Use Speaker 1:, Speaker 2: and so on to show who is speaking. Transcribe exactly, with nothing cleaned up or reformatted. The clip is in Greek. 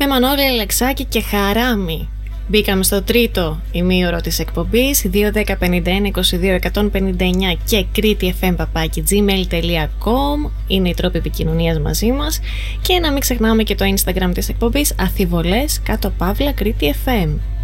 Speaker 1: Είμαι Μανώλη Αλεξάκη και χαράμι. Μπήκαμε στο τρίτο ημίωρο της εκπομπής δύο δέκα πενήντα ένα είκοσι δύο εκατόν πενήντα εννιά και κρήτη εφ εμ παπάκι τζι μέιλ τελεία κομ είναι οι τρόποι επικοινωνίας μαζί μας, και να μην ξεχνάμε και το Instagram της εκπομπής Αθιβολές κάτω παύλα Κρήτη εφ εμ.